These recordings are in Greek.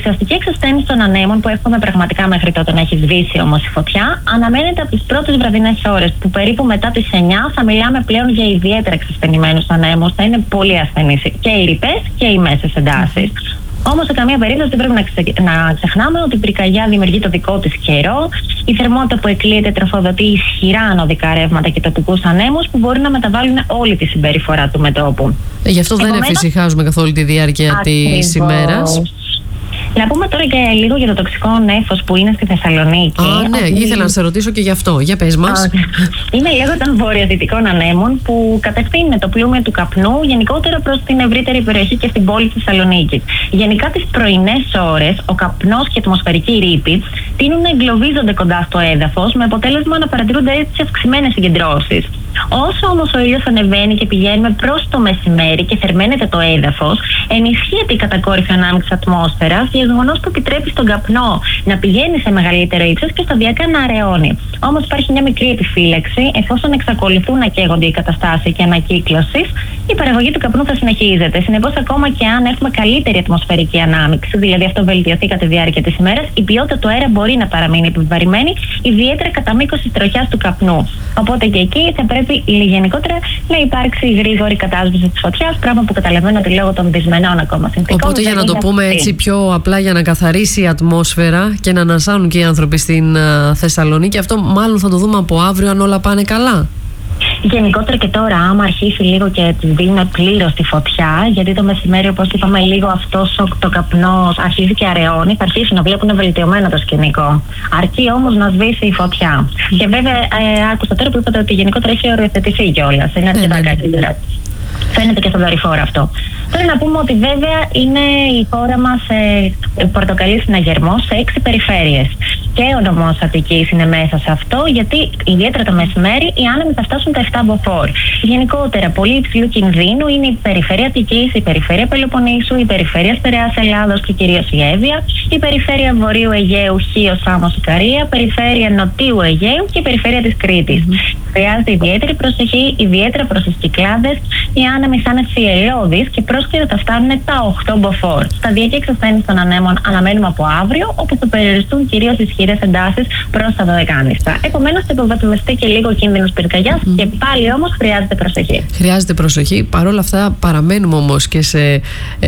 ουσιαστική εξασθένηση των ανέμων, που εύχομαι πραγματικά μέχρι τότε να έχει σβήσει όμως η φωτιά, αναμένεται από τις πρώτες βραδινές ώρες, που περίπου μετά τις 9 θα μιλάμε πλέον για ιδιαίτερα εξασθενημένους ανέμους. Θα είναι πολύ ασθενείς και οι ρηπές και οι μέσες εντάσεις. Όμως, σε καμία περίπτωση δεν πρέπει να ξεχνάμε ότι η πυρκαγιά δημιουργεί το δικό της καιρό. Η θερμότητα που εκλείεται τροφοδοτεί ισχυρά ανωδικά ρεύματα και τοπικούς ανέμους που μπορεί να μεταβάλουν όλη τη συμπεριφορά του μετώπου. Γι' αυτό δεν εφησυχάζουμε καθ' όλη τη διάρκεια της ημέρας. Να πούμε τώρα και λίγο για το τοξικό νέφος που είναι στη Θεσσαλονίκη. Ναι, ήθελα να σε ρωτήσω και γι' αυτό. Για πες μας. Είναι λίγο των βορειοδυτικών ανέμων που κατευθύνουν το πλούμιο του καπνού γενικότερα προς την ευρύτερη περιοχή και στην πόλη της Θεσσαλονίκης. Γενικά τις πρωινές ώρες, ο καπνός και η ατμοσφαιρική ρήπη τείνουν να εγκλωβίζονται κοντά στο έδαφος, με αποτέλεσμα να παρατηρούνται έτσι αυξημένες συγκεντρώσεις. Όσο όμως ο ήλιος ανεβαίνει και πηγαίνουμε προς το μεσημέρι και θερμαίνεται το έδαφος, ενισχύεται η κατακόρυφη ανάμειξη ατμόσφαιρας, γεγονός που επιτρέπει στον καπνό να πηγαίνει σε μεγαλύτερο ύψος και σταδιακά να αραιώνει. Όμως υπάρχει μια μικρή επιφύλαξη, εφόσον εξακολουθούν να καίγονται οι καταστάσεις και ανακύκλωσης, η παραγωγή του καπνού θα συνεχίζεται. Συνεπώς, ακόμα και αν έχουμε καλύτερη ατμοσφαιρική ανάμειξη, δηλαδή αυτό βελτιωθεί κατά τη διάρκεια της ημέρας, η ποιότητα του αέρα μπορεί να παραμείνει επιβαρημένη, ιδιαίτερα κατά μήκος της τροχιάς του καπνού. Οπότε και εκεί θα πρέπει γενικότερα να υπάρξει γρήγορη κατάσβεση της φωτιάς, πράγμα που καταλαβαίνω ότι λόγω των δυσμενών ακόμα συνθήκων. Οπότε, για να το πούμε έτσι πιο απλά, για να καθαρίσει η ατμόσφαιρα και να ανασάνουν και οι άνθρωποι στην Θεσσαλονίκη, αυτό μάλλον θα το δούμε από αύριο, αν όλα πάνε καλά. Γενικότερα και τώρα, άμα αρχίσει λίγο και τη δίνουμε πλήρως τη φωτιά, γιατί το μεσημέρι, όπως είπαμε, λίγο αυτός το καπνός αρχίζει και αραιώνει, θα αρχίσουν να βλέπουν βελτιωμένο το σκηνικό. Αρκεί όμως να σβήσει η φωτιά. Και βέβαια, άκουσα τώρα που είπατε ότι γενικότερα έχει οριοθετηθεί κιόλας. Είναι αρκετά καλύτερα. Φαίνεται και στον δορυφόρο αυτό. Τώρα να πούμε ότι βέβαια είναι η χώρα μας πορτοκαλί συναγερμός σε 6 περιφέρειες. Και ο νομός Αττικής είναι μέσα σε αυτό, γιατί ιδιαίτερα το μεσημέρι οι άνεμοι θα φτάσουν τα 7 μποφόρ. Γενικότερα, πολύ υψηλού κινδύνου είναι η περιφέρεια Αττικής, η περιφέρεια Πελοποννήσου, η περιφέρεια Στερεάς Ελλάδος και κυρίως η Εύβοια, η περιφέρεια Βορείου Αιγαίου, Χίος, Σάμος, Ικαρία, περιφέρεια Νοτίου Αιγαίου και η περιφέρεια της Κρήτης. Χρειάζεται ιδιαίτερη προσοχή, ιδιαίτερα προς τις Κυκλάδες. Οι άνεμοι θα είναι θυελλώδεις και πρόσκαιρα θα φτάνουν τα 8 μποφόρ. Σταδιακή εξασθένηση των ανέμων αναμένουμε από αύριο, όπου θα περιοριστούν κυρίως ισχυρές εντάσεις προς τα δωδεκάνηστα. Επομένως, θα υποβαθμιστεί και λίγο κίνδυνος πυρκαγιάς και πάλι όμως χρειάζεται προσοχή. Χρειάζεται προσοχή. Παρ' όλα αυτά, παραμένουμε όμως και σε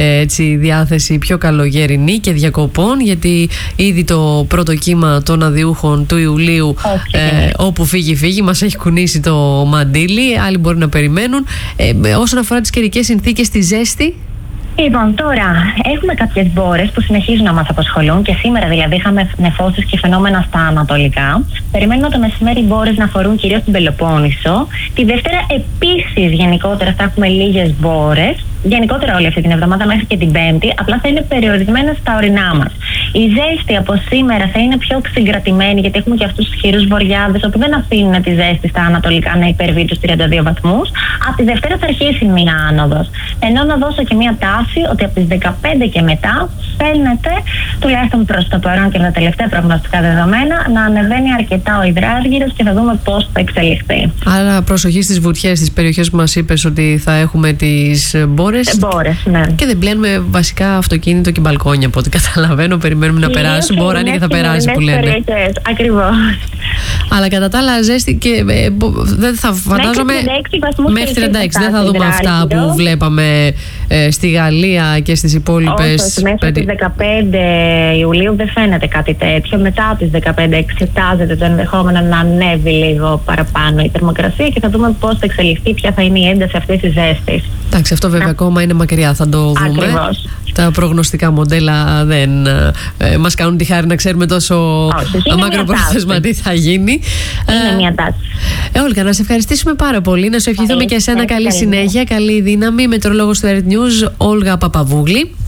διάθεση πιο καλογερινή και διακοπών, γιατί ήδη το πρώτο κύμα των αδιούχων του Ιουλίου, όπου φύγει, μας έχει κουνήσει το μαντίλι. Άλλοι μπορεί να περιμένουν. Όσον αφορά τις καιρικές συνθήκες, τη ζέστη. Λοιπόν, τώρα έχουμε κάποιες μπόρες που συνεχίζουν να μας απασχολούν και σήμερα δηλαδή είχαμε νεφώσεις και φαινόμενα στα ανατολικά. Περιμένουμε το μεσημέρι μπόρες να αφορούν κυρίως την Πελοπόννησο. Τη Δευτέρα επίσης γενικότερα θα έχουμε λίγες μπόρες. Γενικότερα όλη αυτή την εβδομάδα μέχρι και την Πέμπτη, απλά θα είναι περιορισμένες στα ορεινά μας. Η ζέστη από σήμερα θα είναι πιο συγκρατημένη, γιατί έχουμε και αυτούς τους ισχυρούς βοριάδες, όπου δεν αφήνουν τη ζέστη στα ανατολικά να υπερβεί τους 32 βαθμούς. Από τη Δευτέρα θα αρχίσει μία άνοδος. Ενώ να δώσω και μία τάση ότι από τις 15 και μετά φαίνεται, τουλάχιστον προς το παρόν και με τα τελευταία προγνωστικά δεδομένα, να ανεβαίνει αρκετά ο υδράργυρος και θα δούμε πώς θα εξελιχθεί. Άρα, προσοχή στις βουτιές, στις περιοχές που μας είπες ότι θα έχουμε τις μπόρες. Ναι. Και δεν πλένουμε βασικά αυτοκίνητο και μπαλκόνια, από ό,τι καταλαβαίνω. Περιμένουμε να περάσει. Μπορεί να είναι και θα περάσει, που λένε. Ακριβώς. Αλλά κατά τα άλλα, ζέστη και δεν θα φαντάζομαι. Μέχρι 36. Δεν θα δούμε αυτά που βλέπαμε στη Γαλλία και στις υπόλοιπες. Όχι, μέχρι τις 15 Ιουλίου δεν φαίνεται κάτι τέτοιο. Μετά τις 15 εξετάζεται το ενδεχόμενο να ανέβει λίγο παραπάνω η θερμοκρασία και θα δούμε πώς θα εξελιχθεί, ποια θα είναι η ένταση αυτής της ζέστης. Εντάξει, αυτό βέβαια ακόμα είναι μακριά, θα το δούμε. Ακριβώς. Τα προγνωστικά μοντέλα δεν μας κάνουν τη χάρη να ξέρουμε τόσο μακροπρόθεσμα τι θα γίνει. Είναι μια τάση. Όλγα, να σε ευχαριστήσουμε πάρα πολύ. Να σου ευχηθούμε και εσένα καλή συνέχεια, καλή δύναμη. Μετρολόγος του Earth News, Όλγα Παπαβούγλη.